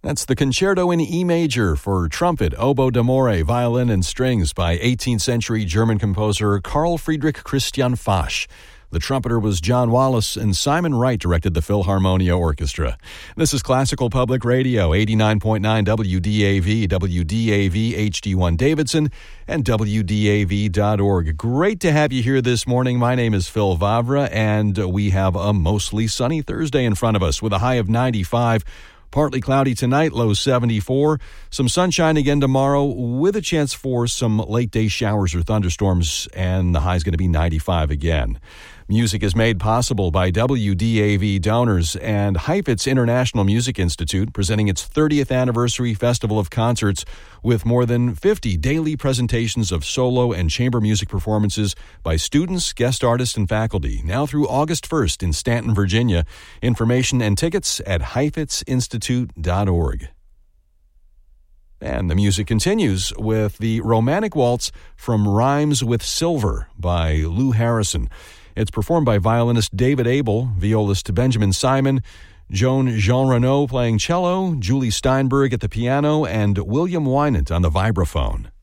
That's the Concerto in E major for trumpet, oboe d'amore, violin, and strings by 18th century German composer Carl Friedrich Christian Fasch. The trumpeter was John Wallace, and Simon Wright directed the Philharmonia Orchestra. This is Classical Public Radio, 89.9 WDAV, WDAV HD1 Davidson, and WDAV.org. Great to have you here this morning. My name is Phil Vavra, and we have a mostly sunny Thursday in front of us with a high of 95. Partly cloudy tonight, low 74. Some sunshine again tomorrow with a chance for some late-day showers or thunderstorms, and the high is going to be 95 again. Music is made possible by WDAV donors and Heifetz International Music Institute, presenting its 30th anniversary festival of concerts with more than 50 daily presentations of solo and chamber music performances by students, guest artists, and faculty, now through August 1st in Stanton, Virginia. Information and tickets at heifetzinstitute.org. And the music continues with the Romantic Waltz from Rhymes with Silver by Lou Harrison. It's performed by violinist David Abel, violist Benjamin Simon, Joan Jean Renaud playing cello, Julie Steinberg at the piano, and William Wynant on the vibraphone.